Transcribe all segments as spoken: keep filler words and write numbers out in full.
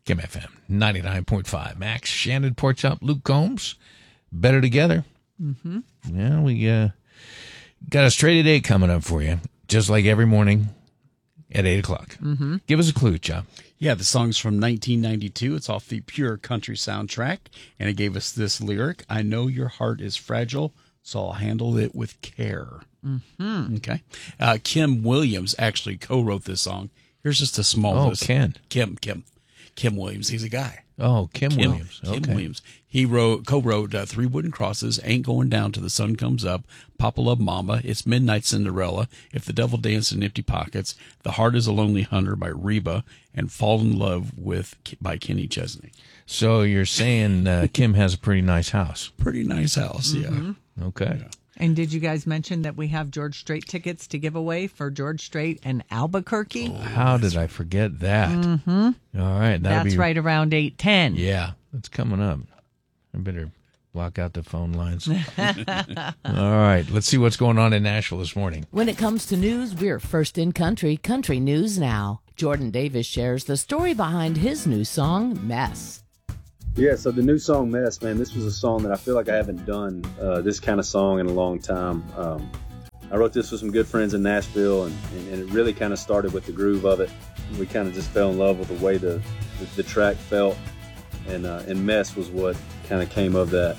Kim F M ninety-nine point five. Max, Shannon, Pork Chop, Luke Combs. Better together. Mm-hmm. Yeah, we uh, got a straight at eight coming up for you, just like every morning at eight o'clock. Mm-hmm. Give us a clue, Chop. Yeah, the song's from nineteen ninety-two. It's off the Pure Country soundtrack, and it gave us this lyric: "I know your heart is fragile, so I'll handle it with care." Mm-hmm. Okay. Uh, Kim Williams actually co-wrote this song. Here's just a small Oh, list. Ken. Kim, Kim. Kim Williams. He's a guy. Oh, Kim, Kim Williams. Kim Okay. Williams. He wrote, co-wrote uh, Three Wooden Crosses, Ain't Going Down Till the Sun Comes Up, Papa Love Mama, It's Midnight Cinderella, If the Devil Danced in Empty Pockets, The Heart is a Lonely Hunter by Reba, and Fall in Love with by Kenny Chesney. So you're saying uh, Kim has a pretty nice house. Pretty nice house, Mm-hmm. yeah. Okay. Yeah. And did you guys mention that we have George Strait tickets to give away for George Strait and Albuquerque? Oh, how did I forget that? Mm-hmm. All right. That's be, right around eight ten. Yeah, that's coming up. I better block out the phone lines. All right. Let's see what's going on in Nashville this morning. When it comes to news, we're first in country, Country News Now. Jordan Davis shares the story behind his new song, Mess. Yeah, so the new song Mess, man, this was a song that I feel like I haven't done uh, this kind of song in a long time. Um, I wrote this with some good friends in Nashville, and, and, and it really kind of started with the groove of it. We kind of just fell in love with the way the, the, the track felt, and, uh, and Mess was what kind of came of that.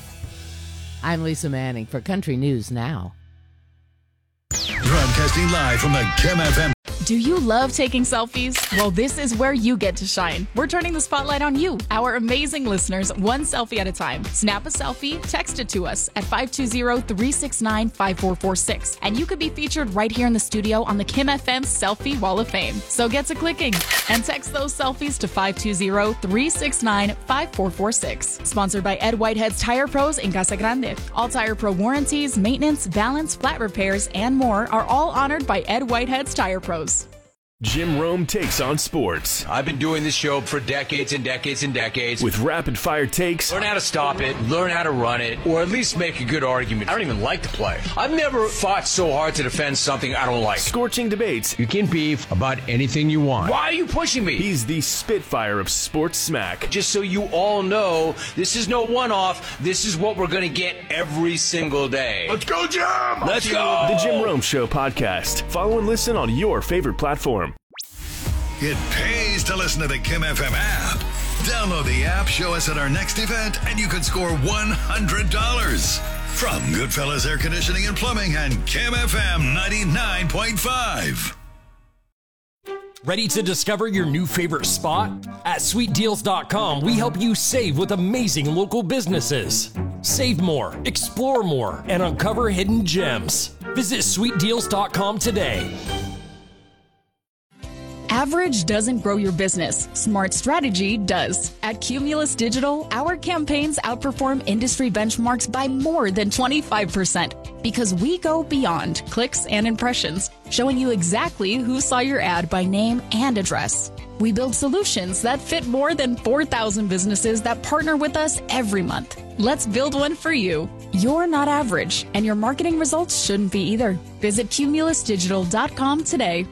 I'm Lisa Manning for Country News Now. Broadcasting live from the Kim F M. Do you love taking selfies? Well, this is where you get to shine. We're turning the spotlight on you, our amazing listeners, one selfie at a time. Snap a selfie, text it to us at five two zero, three six nine, five four four six, and you could be featured right here in the studio on the Kim F M Selfie Wall of Fame. So get to clicking and text those selfies to five two zero, three six nine, five four four six. Sponsored by Ed Whitehead's Tire Pros in Casa Grande. All Tire Pro warranties, maintenance, balance, flat repairs, and more are all honored by Ed Whitehead's Tire Pros. Jim Rome takes on sports. I've been doing this show for decades and decades and decades. With rapid-fire takes. Learn how to stop it, learn how to run it, or at least make a good argument. I don't even like to play. I've never fought so hard to defend something I don't like. Scorching debates. You can beef about anything you want. Why are you pushing me? He's the Spitfire of sports smack. Just so you all know, this is no one-off. This is what we're going to get every single day. Let's go, Jim! Let's go! The Jim Rome Show podcast. Follow and listen on your favorite platform. It pays to listen to the Kim F M app. Download the app, show us at our next event, and you could score one hundred dollars. From Goodfellas Air Conditioning and Plumbing and Kim F M ninety-nine point five. Ready to discover your new favorite spot? At sweet deals dot com, we help you save with amazing local businesses. Save more, explore more, and uncover hidden gems. Visit sweet deals dot com today. Average doesn't grow your business. Smart strategy does. At Cumulus Digital, our campaigns outperform industry benchmarks by more than twenty-five percent because we go beyond clicks and impressions, showing you exactly who saw your ad by name and address. We build solutions that fit more than four thousand businesses that partner with us every month. Let's build one for you. You're not average, and your marketing results shouldn't be either. Visit cumulus digital dot com today.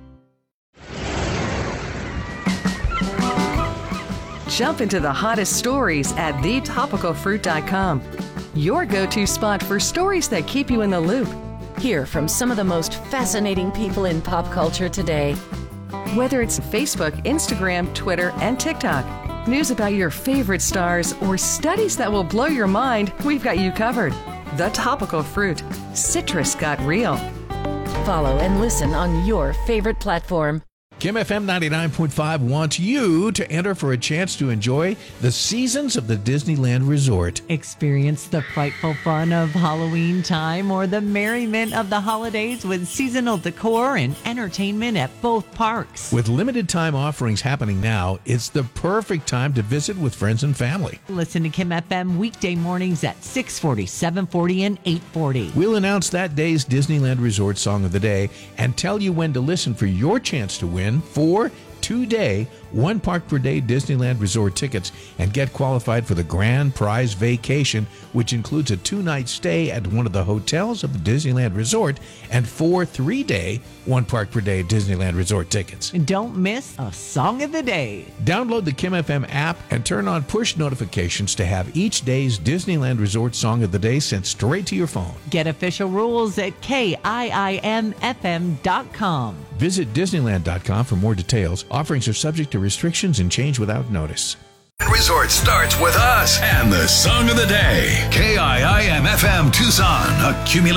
Jump into the hottest stories at the topical fruit dot com. Your go-to spot for stories that keep you in the loop. Hear from some of the most fascinating people in pop culture today. Whether it's Facebook, Instagram, Twitter, and TikTok, news about your favorite stars, or studies that will blow your mind, we've got you covered. The Topical Fruit. Citrus got real. Follow and listen on your favorite platform. Kim F M ninety-nine point five wants you to enter for a chance to enjoy the seasons of the Disneyland Resort. Experience the frightful fun of Halloween time or the merriment of the holidays with seasonal decor and entertainment at both parks. With limited time offerings happening now, it's the perfect time to visit with friends and family. Listen to Kim F M weekday mornings at six forty, seven forty, and eight forty. We'll announce that day's Disneyland Resort Song of the Day and tell you when to listen for your chance to win four two-day, one park per day Disneyland Resort tickets and get qualified for the grand prize vacation, which includes a two-night stay at one of the hotels of the Disneyland Resort and four three-day, one park per day Disneyland Resort tickets. Don't miss a song of the day. Download the Kim F M app and turn on push notifications to have each day's Disneyland Resort song of the day sent straight to your phone. Get official rules at K I I M F M dot com. Visit Disneyland dot com for more details. Offerings are subject to restrictions and change without notice. Resort starts with us and the song of the day. K I I M F M Tucson, a cumulative